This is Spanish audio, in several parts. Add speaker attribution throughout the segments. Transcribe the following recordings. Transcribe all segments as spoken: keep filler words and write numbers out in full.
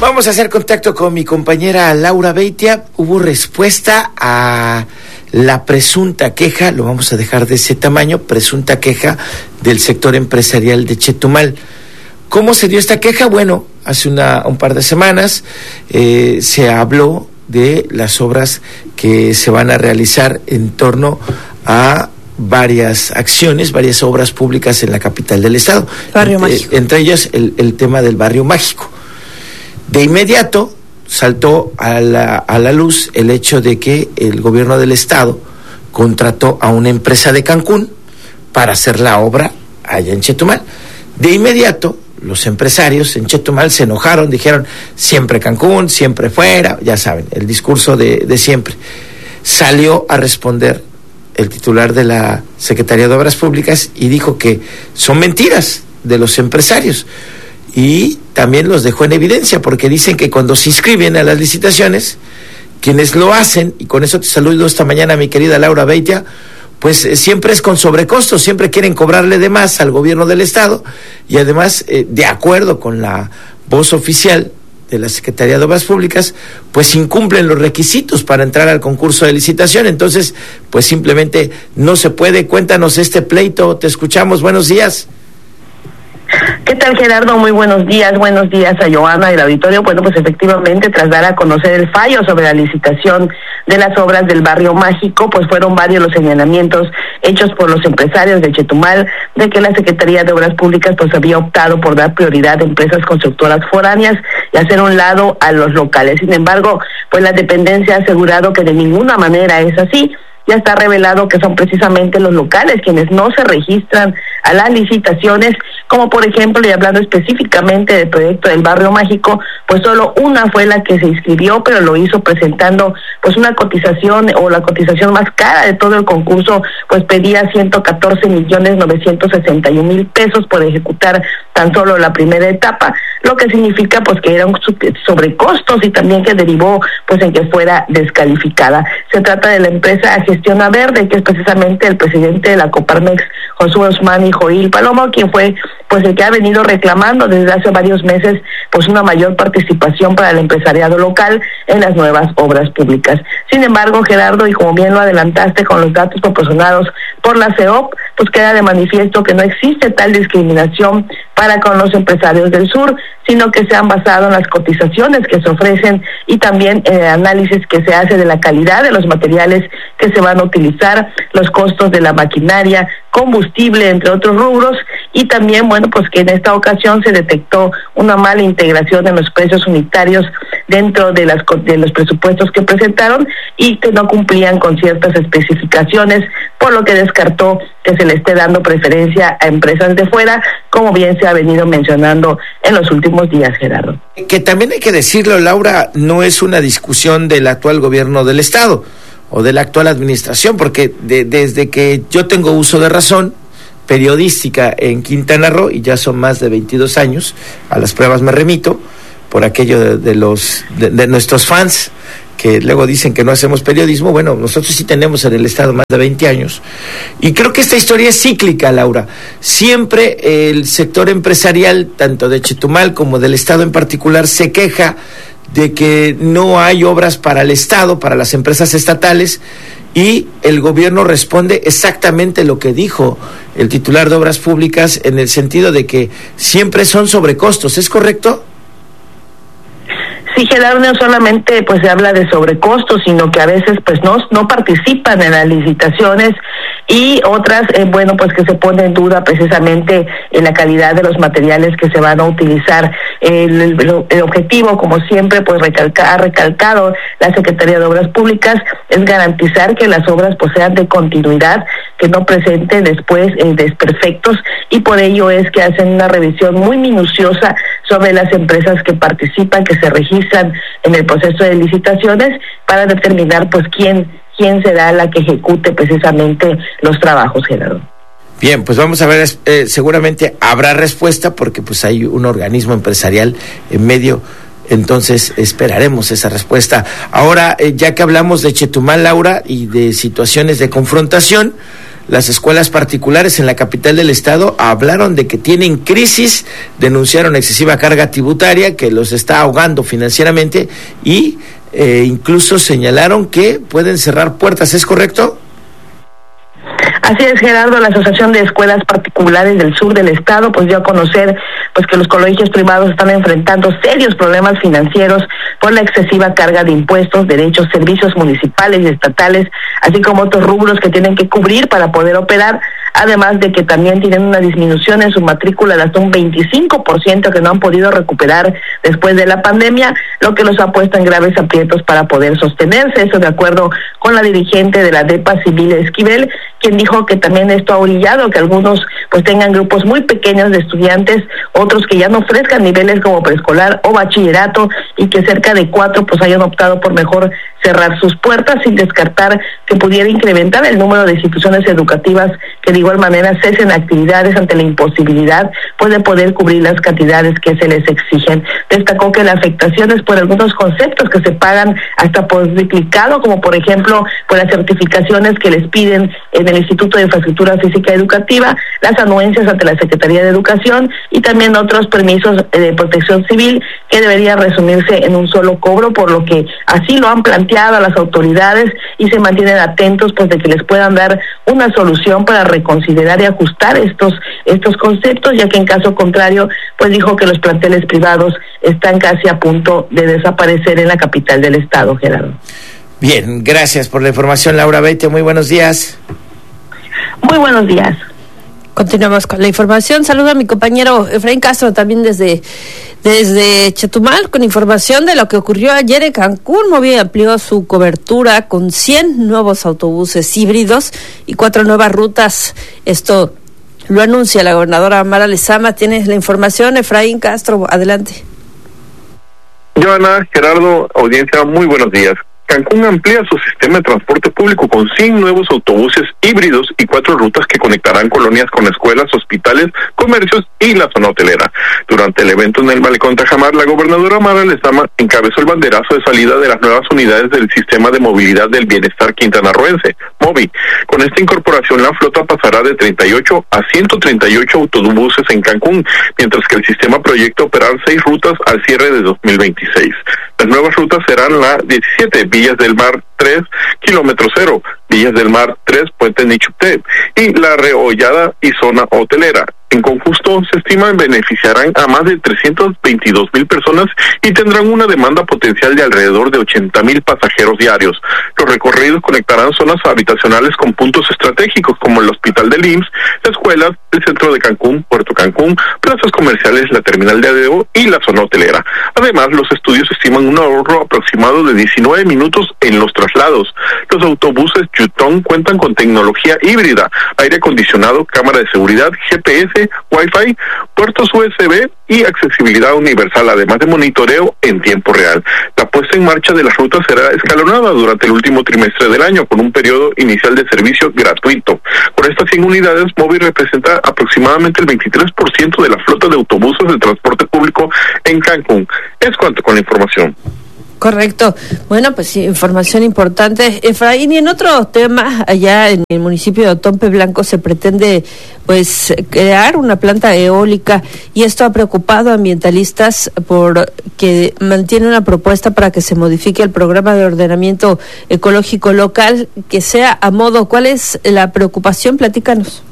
Speaker 1: Vamos a hacer contacto con mi compañera Laura Beitia. Hubo respuesta a la presunta queja, lo vamos a dejar de ese tamaño, presunta queja del sector empresarial de Chetumal. ¿Cómo se dio esta queja? Bueno, hace una, un par de semanas eh, se habló de las obras que se van a realizar en torno a varias acciones, varias obras públicas en la capital del estado.
Speaker 2: Barrio
Speaker 1: entre,
Speaker 2: Mágico.
Speaker 1: Entre ellas el, el tema del Barrio Mágico. De inmediato saltó a la, a la luz el hecho de que el gobierno del estado contrató a una empresa de Cancún para hacer la obra allá en Chetumal. De inmediato, los empresarios en Chetumal se enojaron, dijeron, siempre Cancún, siempre fuera, ya saben, el discurso de, de siempre. Salió a responder el titular de la Secretaría de Obras Públicas y dijo que son mentiras de los empresarios. Y también los dejó en evidencia, porque dicen que cuando se inscriben a las licitaciones, quienes lo hacen, y con eso te saludo esta mañana, mi querida Laura Beitia, pues eh, siempre es con sobrecostos, siempre quieren cobrarle de más al gobierno del estado, y además, eh, de acuerdo con la voz oficial de la Secretaría de Obras Públicas, pues incumplen los requisitos para entrar al concurso de licitación. Entonces, pues simplemente no se puede. Cuéntanos este pleito, te escuchamos, buenos días.
Speaker 3: ¿Qué tal, Gerardo? Muy buenos días, buenos días a Joana del auditorio. Bueno, pues efectivamente, tras dar a conocer el fallo sobre la licitación de las obras del Barrio Mágico, pues fueron varios los señalamientos hechos por los empresarios de Chetumal de que la Secretaría de Obras Públicas pues había optado por dar prioridad a empresas constructoras foráneas y hacer un lado a los locales. Sin embargo, pues la dependencia ha asegurado que de ninguna manera es así. Ya está revelado que son precisamente los locales quienes no se registran a las licitaciones, como por ejemplo, y hablando específicamente del proyecto del Barrio Mágico, pues solo una fue la que se inscribió, pero lo hizo presentando pues una cotización o la cotización más cara de todo el concurso, pues pedía ciento catorce millones novecientos sesenta y un mil pesos por ejecutar tan solo la primera etapa, lo que significa pues que eran sobrecostos y también que derivó pues en que fuera descalificada. Se trata de la empresa Gestiona Verde, que es precisamente el presidente de la Coparmex, Josué Osman y Joil Palomo, quien fue pues el que ha venido reclamando desde hace varios meses pues una mayor participación para el empresariado local en las nuevas obras públicas. Sin embargo, Gerardo, y como bien lo adelantaste con los datos proporcionados por la C E O P, pues queda de manifiesto que no existe tal discriminación para con los empresarios del sur, sino que se han basado en las cotizaciones que se ofrecen y también en el análisis que se hace de la calidad de los materiales que se van a utilizar, los costos de la maquinaria, combustible, entre otros rubros, y también, bueno, pues que en esta ocasión se detectó una mala integración en los precios unitarios dentro de las de los presupuestos que presentaron y que no cumplían con ciertas especificaciones, por lo que descartó que se le esté dando preferencia a empresas de fuera, como bien se ha venido mencionando en los últimos días, Gerardo.
Speaker 1: Que también hay que decirlo, Laura, no es una discusión del actual gobierno del estado o de la actual administración, porque de, desde que yo tengo uso de razón periodística en Quintana Roo, y ya son más de veintidós años, a las pruebas me remito, por aquello de, de los de, de nuestros fans, que luego dicen que no hacemos periodismo. Bueno, nosotros sí tenemos en el estado más de veinte años, y creo que esta historia es cíclica, Laura. Siempre el sector empresarial, tanto de Chetumal como del estado en particular, se queja de que no hay obras para el estado, para las empresas estatales, y el gobierno responde exactamente lo que dijo el titular de Obras Públicas, en el sentido de que siempre son sobrecostos. ¿Es correcto?
Speaker 3: Sí, Gerardo, no solamente pues se habla de sobrecostos, sino que a veces pues no, no participan en las licitaciones, y otras, eh, bueno, pues que se pone en duda precisamente en la calidad de los materiales que se van a utilizar. El, el, el objetivo, como siempre, pues recalca, ha recalcado la Secretaría de Obras Públicas, es garantizar que las obras pues sean de continuidad, que no presenten después eh, desperfectos, y por ello es que hacen una revisión muy minuciosa sobre las empresas que participan, que se registran en el proceso de licitaciones, para determinar pues quién quién será la que ejecute precisamente los trabajos, Gerardo.
Speaker 1: Bien, pues vamos a ver, eh, seguramente habrá respuesta, porque pues hay un organismo empresarial en medio, entonces esperaremos esa respuesta. Ahora, eh, ya que hablamos de Chetumal, Laura, y de situaciones de confrontación, las escuelas particulares en la capital del estado hablaron de que tienen crisis, denunciaron excesiva carga tributaria que los está ahogando financieramente y eh, incluso señalaron que pueden cerrar puertas, ¿es correcto?
Speaker 3: Así es, Gerardo. La Asociación de Escuelas Particulares del Sur del Estado pues dio a conocer pues que los colegios privados están enfrentando serios problemas financieros por la excesiva carga de impuestos, derechos, servicios municipales y estatales, así como otros rubros que tienen que cubrir para poder operar, además de que también tienen una disminución en su matrícula de hasta un veinticinco por ciento que no han podido recuperar después de la pandemia, lo que los ha puesto en graves aprietos para poder sostenerse. Eso de acuerdo con la dirigente de la DEPA, Civil Esquivel, quien dijo que también esto ha orillado que algunos pues tengan grupos muy pequeños de estudiantes, otros que ya no ofrezcan niveles como preescolar o bachillerato y que cerca de cuatro pues hayan optado por mejor cerrar sus puertas, sin descartar que pudiera incrementar el número de instituciones educativas que de igual manera cesen actividades ante la imposibilidad pues de poder cubrir las cantidades que se les exigen. Destacó que la afectación es por algunos conceptos que se pagan hasta por duplicado, como por ejemplo por las certificaciones que les piden en el Instituto de Infraestructura Física Educativa, las anuencias ante la Secretaría de Educación y también otros permisos de protección civil que deberían resumirse en un solo cobro, por lo que así lo han planteado a las autoridades y se mantienen atentos pues de que les puedan dar una solución para reconsiderar y ajustar estos estos conceptos, ya que en caso contrario pues dijo que los planteles privados están casi a punto de desaparecer en la capital del estado, Gerardo.
Speaker 1: Bien, gracias por la información, Laura Beite, muy buenos días.
Speaker 3: Muy buenos días.
Speaker 2: Continuamos con la información. Saludo a mi compañero Efraín Castro también desde, desde Chetumal con información de lo que ocurrió ayer en Cancún. Movi amplió su cobertura con cien nuevos autobuses híbridos y cuatro nuevas rutas. Esto lo anuncia la gobernadora Mara Lezama. Tienes la información, Efraín Castro, adelante.
Speaker 4: Joana, Gerardo, audiencia, muy buenos días. Cancún amplía su sistema de transporte público con cien nuevos autobuses híbridos y cuatro rutas que conectarán colonias con escuelas, hospitales, comercios y la zona hotelera. Durante el evento en el Malecón Tajamar, la gobernadora Mara Lezama encabezó el banderazo de salida de las nuevas unidades del Sistema de Movilidad del Bienestar Quintanarroense, MOVI. Con esta incorporación, la flota pasará de treinta y ocho a ciento treinta y ocho autobuses en Cancún, mientras que el sistema proyecta operar seis rutas al cierre de dos mil veintiséis. Las nuevas rutas serán la diecisiete, Villas del Mar tres, Kilómetro Cero, Villas del Mar tres, Puente Nichupté, y La Reollada y zona hotelera. En conjunto, se estima beneficiarán a más de trescientos veintidós mil personas y tendrán una demanda potencial de alrededor de ochenta mil pasajeros diarios. Los recorridos conectarán zonas habitacionales con puntos estratégicos como el Hospital del I M S S, escuelas, el centro de Cancún, Puerto Cancún, plazas comerciales, la terminal de Adeo y la zona hotelera. Además, los estudios estiman un ahorro aproximado de diecinueve minutos en los traslados. Los autobuses Yutong cuentan con tecnología híbrida, aire acondicionado, cámara de seguridad, G P S, Wi-Fi, puertos U S B y accesibilidad universal, además de monitoreo en tiempo real. La puesta en marcha de las rutas será escalonada durante el último trimestre del año, con un periodo inicial de servicio gratuito. Con estas cien unidades, Movi representa aproximadamente el veintitrés por ciento de la flota de autobuses de transporte público en Cancún. Es cuanto con la información.
Speaker 2: Correcto. Bueno, pues sí, información importante, Efraín. Y en otro tema, allá en el municipio de Otompe Blanco se pretende pues crear una planta eólica y esto ha preocupado a ambientalistas porque mantiene una propuesta para que se modifique el programa de ordenamiento ecológico local que sea a modo. ¿Cuál es la preocupación? Platícanos.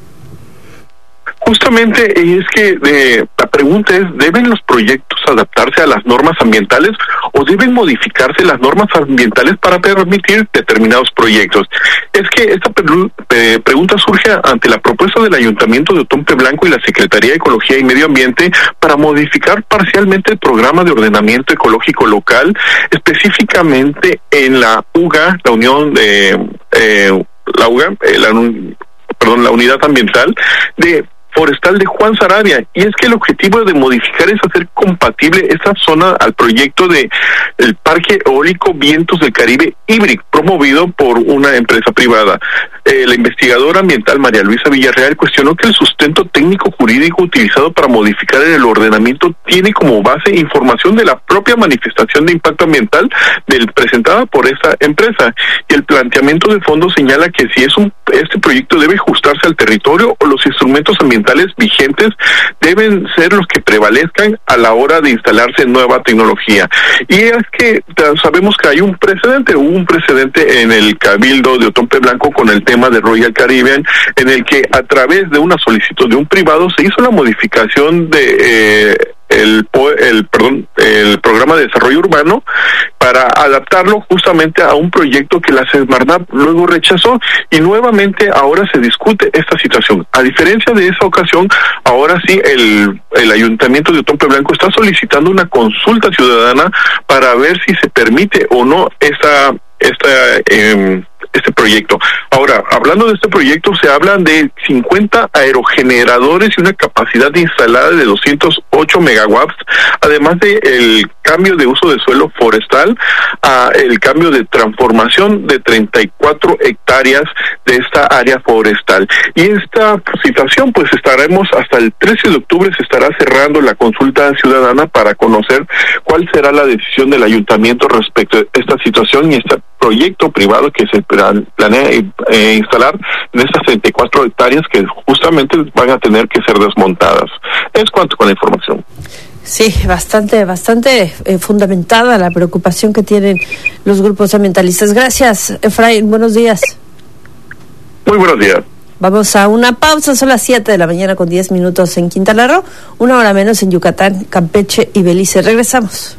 Speaker 4: Justamente es que eh, la pregunta es, ¿deben los proyectos adaptarse a las normas ambientales o deben modificarse las normas ambientales para permitir determinados proyectos? Es que esta pre- eh, pregunta surge ante la propuesta del Ayuntamiento de Otompe Blanco y la Secretaría de Ecología y Medio Ambiente para modificar parcialmente el programa de ordenamiento ecológico local, específicamente en la U G A, la Unión de... Eh, la U G A, eh, la, perdón, la Unidad Ambiental de Forestal de Juan Sarabia, y es que el objetivo de modificar es hacer compatible esta zona al proyecto de el Parque Eólico Vientos del Caribe Híbrido, promovido por una empresa privada. eh, la investigadora ambiental María Luisa Villarreal cuestionó que el sustento técnico jurídico utilizado para modificar el ordenamiento tiene como base información de la propia manifestación de impacto ambiental del presentada por esta empresa, y el planteamiento de fondo señala que si es un este proyecto debe ajustarse al territorio o los instrumentos ambientales vigentes deben ser los que prevalezcan a la hora de instalarse nueva tecnología. Y es que sabemos que hay un precedente, hubo un precedente en el Cabildo de Otompe Blanco con el tema de Royal Caribbean, en el que a través de una solicitud de un privado se hizo la modificación de eh, el, el perdón el programa de desarrollo urbano para adaptarlo justamente a un proyecto que la Semarnat luego rechazó, y nuevamente ahora se discute esta situación. A diferencia de esa ocasión, ahora sí el, el Ayuntamiento de Otompe Blanco está solicitando una consulta ciudadana para ver si se permite o no esta esta eh, este proyecto. Ahora, hablando de este proyecto, se habla de cincuenta aerogeneradores y una capacidad instalada de doscientos ocho megawatts, además de el cambio de uso de suelo forestal, a el cambio de transformación de treinta y cuatro hectáreas de esta área forestal. Y esta situación, pues estaremos hasta el trece de octubre, se estará cerrando la consulta ciudadana para conocer cuál será la decisión del ayuntamiento respecto a esta situación y este proyecto privado que se planea eh, instalar en estas treinta y cuatro hectáreas que justamente van a tener que ser desmontadas. Es cuanto con la información.
Speaker 2: Sí, bastante, bastante eh, fundamentada la preocupación que tienen los grupos ambientalistas. Gracias, Efraín. Buenos días.
Speaker 4: Muy buenos días.
Speaker 2: Vamos a una pausa, son las siete de la mañana con diez minutos en Quintana Roo, una hora menos en Yucatán, Campeche y Belice. Regresamos.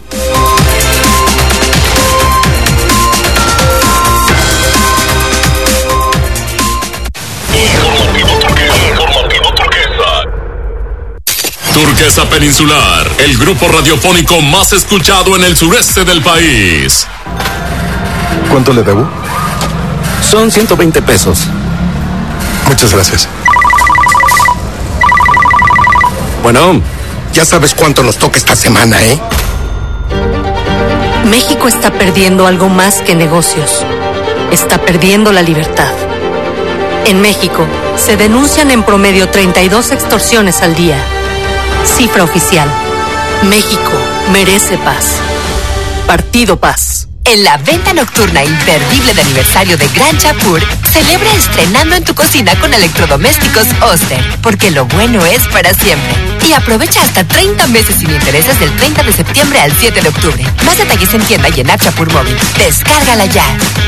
Speaker 5: Turquesa Peninsular, el grupo radiofónico más escuchado en el sureste del país.
Speaker 6: ¿Cuánto le debo?
Speaker 1: Son ciento veinte pesos.
Speaker 6: Muchas gracias.
Speaker 1: Bueno,
Speaker 6: ya sabes cuánto nos toca esta semana, ¿eh?
Speaker 7: México está perdiendo algo más que negocios. Está perdiendo la libertad. En México, se denuncian en promedio treinta y dos extorsiones al día. Cifra oficial. México merece paz. Partido Paz.
Speaker 8: En la venta nocturna imperdible de aniversario de Gran Chapur, celebra estrenando en tu cocina con electrodomésticos Oster, porque lo bueno es para siempre. Y aprovecha hasta treinta meses sin intereses del treinta de septiembre al siete de octubre. Más detalles en tienda y en App Chapur Móvil. Descárgala ya.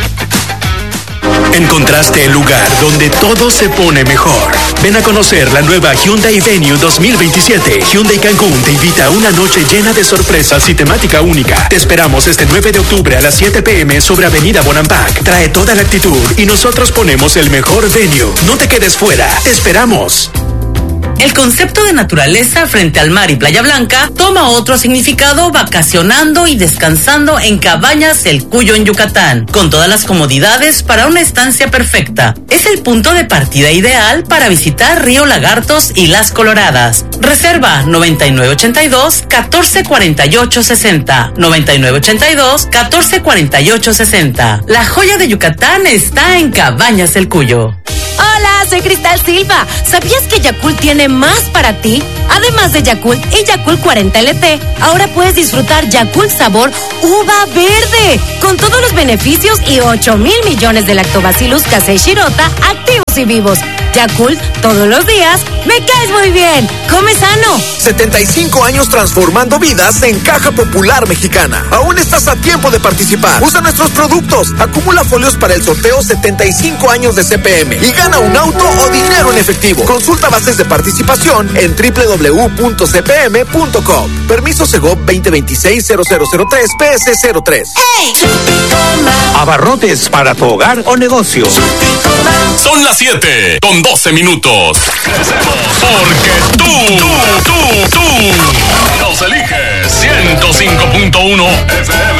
Speaker 9: Encontraste el lugar donde todo se pone mejor. Ven a conocer la nueva Hyundai Venue dos mil veintisiete. Hyundai Cancún te invita a una noche llena de sorpresas y temática única. Te esperamos este nueve de octubre a las siete pe eme sobre Avenida Bonampak. Trae toda la actitud y nosotros ponemos el mejor venue. No te quedes fuera. Te esperamos.
Speaker 10: El concepto de naturaleza frente al mar y Playa Blanca toma otro significado vacacionando y descansando en Cabañas El Cuyo en Yucatán, con todas las comodidades para una estancia perfecta. Es el punto de partida ideal para visitar Río Lagartos y Las Coloradas. Reserva noventa y nueve ochenta y dos, catorce cuarenta y ocho sesenta, noventa y nueve ochenta y dos, catorce cuarenta y ocho sesenta. La joya de Yucatán está en Cabañas El Cuyo.
Speaker 11: Hola, soy Cristal Silva. ¿Sabías que Yakult tiene más para ti? Además de Yakult y Yakult cuarenta L T, ahora puedes disfrutar Yakult sabor uva verde, con todos los beneficios y ocho mil millones de lactobacillus casei shirota activos y vivos. Yakult, todos los días, me caes muy bien. Come sano.
Speaker 12: setenta y cinco años transformando vidas en Caja Popular Mexicana. Aún estás a tiempo de participar. Usa nuestros productos. Acumula folios para el sorteo setenta y cinco años de C P M y gana un auto o dinero en efectivo. Consulta bases de participación en doble u doble u doble u punto c p m punto com. Permiso Segov veinte veintiséis cero cero cero tres P S cero tres.
Speaker 13: ¡Hey! Abarrotes para tu hogar o negocio.
Speaker 5: Son las siete con doce minutos. Porque tú, tú, tú, tú nos eliges ciento cinco punto uno F M.